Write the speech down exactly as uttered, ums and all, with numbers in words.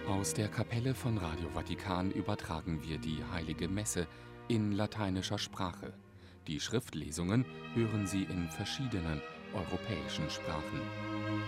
Aus der Kapelle von Radio Vatikan übertragen wir die Heilige Messe in lateinischer Sprache. Die Schriftlesungen hören Sie in verschiedenen europäischen Sprachen.